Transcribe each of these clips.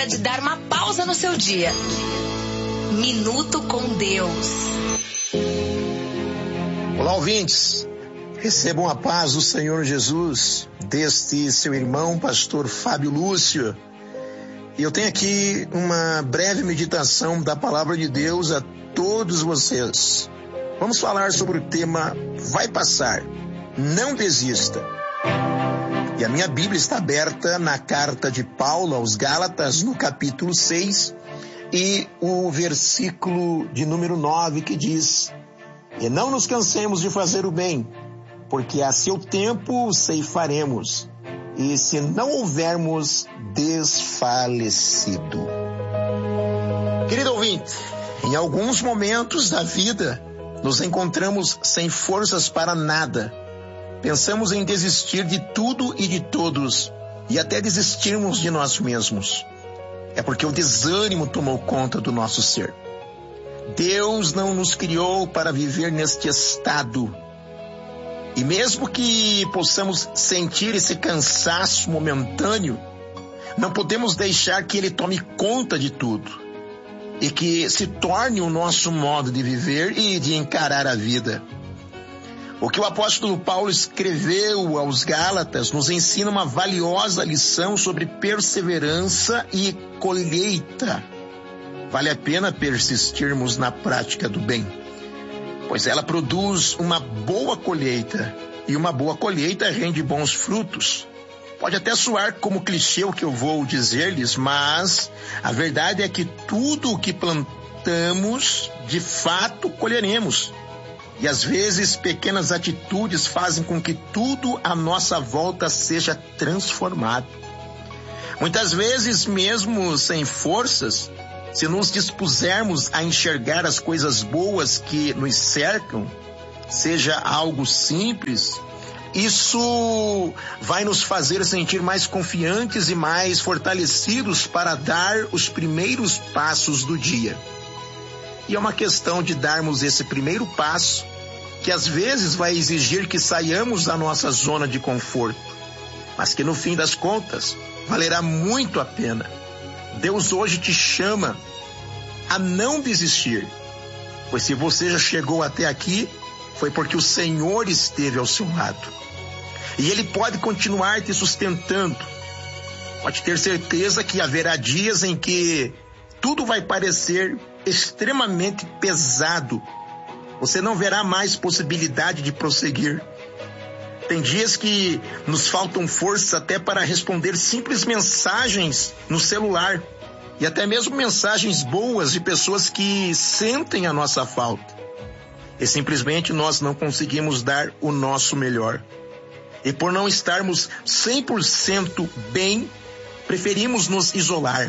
hora de dar uma pausa no seu dia. Minuto com Deus. Olá, ouvintes. Recebam a paz do Senhor Jesus, deste seu irmão, pastor Fábio Lúcio. E eu tenho aqui uma breve meditação da palavra de Deus a todos vocês. Vamos falar sobre o tema Vai Passar, Não Desista. E a minha Bíblia está aberta na carta de Paulo aos Gálatas, no capítulo 6, e o versículo de número 9, que diz: E não nos cansemos de fazer o bem, porque a seu tempo ceifaremos, e se não houvermos desfalecido. Querido ouvinte, em alguns momentos da vida, nos encontramos sem forças para nada. Pensamos em desistir de tudo e de todos, e até desistirmos de nós mesmos. É porque o desânimo tomou conta do nosso ser. Deus não nos criou para viver neste estado. E mesmo que possamos sentir esse cansaço momentâneo, não podemos deixar que ele tome conta de tudo e que se torne o nosso modo de viver e de encarar a vida. O que o apóstolo Paulo escreveu aos Gálatas nos ensina uma valiosa lição sobre perseverança e colheita. Vale a pena persistirmos na prática do bem, pois ela produz uma boa colheita, e uma boa colheita rende bons frutos. Pode até soar como clichê o que eu vou dizer-lhes, mas a verdade é que tudo o que plantamos, de fato colheremos. E às vezes pequenas atitudes fazem com que tudo à nossa volta seja transformado. Muitas vezes, mesmo sem forças, se nos dispusermos a enxergar as coisas boas que nos cercam, seja algo simples, isso vai nos fazer sentir mais confiantes e mais fortalecidos para dar os primeiros passos do dia. E é uma questão de darmos esse primeiro passo, que às vezes vai exigir que saiamos da nossa zona de conforto, mas que no fim das contas valerá muito a pena. Deus hoje te chama a não desistir, pois se você já chegou até aqui, foi porque o Senhor esteve ao seu lado. E Ele pode continuar te sustentando. Pode ter certeza que haverá dias em que tudo vai parecer extremamente pesado. Você não verá mais possibilidade de prosseguir. Tem dias que nos faltam forças até para responder simples mensagens no celular, e até mesmo mensagens boas de pessoas que sentem a nossa falta. E simplesmente nós não conseguimos dar o nosso melhor. E por não estarmos 100% bem, preferimos nos isolar.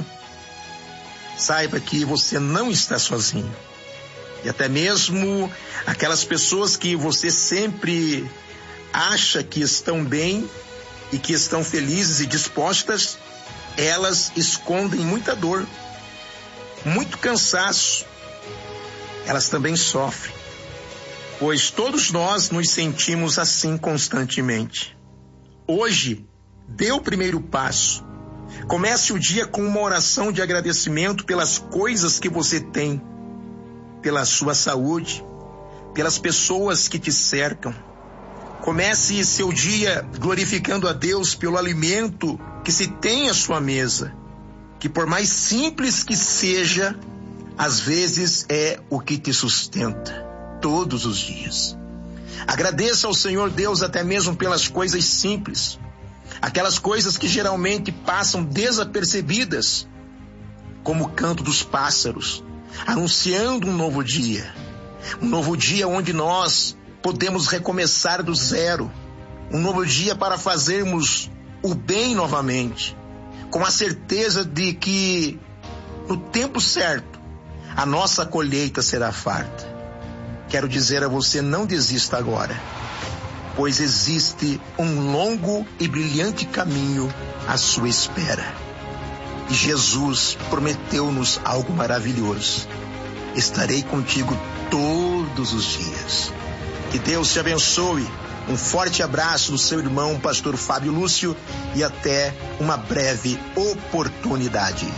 Saiba que você não está sozinho. E até mesmo aquelas pessoas que você sempre acha que estão bem e que estão felizes e dispostas, elas escondem muita dor, muito cansaço. Elas também sofrem, pois todos nós nos sentimos assim constantemente. Hoje, dê o primeiro passo. Comece o dia com uma oração de agradecimento pelas coisas que você tem, pela sua saúde, pelas pessoas que te cercam. Comece seu dia glorificando a Deus pelo alimento que se tem à sua mesa, que por mais simples que seja, às vezes é o que te sustenta todos os dias. Agradeça ao Senhor Deus até mesmo pelas coisas simples, aquelas coisas que geralmente passam desapercebidas, como o canto dos pássaros, anunciando um novo dia onde nós podemos recomeçar do zero, um novo dia para fazermos o bem novamente, com a certeza de que no tempo certo a nossa colheita será farta. Quero dizer a você, não desista agora, pois existe um longo e brilhante caminho à sua espera. E Jesus prometeu-nos algo maravilhoso: estarei contigo todos os dias. Que Deus te abençoe Um forte abraço do seu irmão, pastor Fábio Lúcio, e até uma breve oportunidade.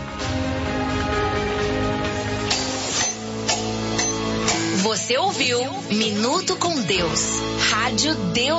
Você ouviu Minuto com Deus, Rádio Deus.